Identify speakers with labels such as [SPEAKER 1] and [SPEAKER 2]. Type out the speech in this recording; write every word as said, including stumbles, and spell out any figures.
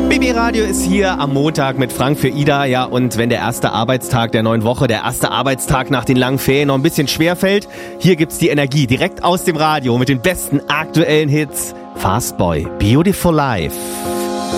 [SPEAKER 1] B B Radio ist hier am Montag mit Frank für Ida. Ja, und wenn der erste Arbeitstag der neuen Woche, der erste Arbeitstag nach den langen Ferien noch ein bisschen schwer fällt, hier gibt's die Energie direkt aus dem Radio mit den besten aktuellen Hits. Fastboy, Beautiful Life.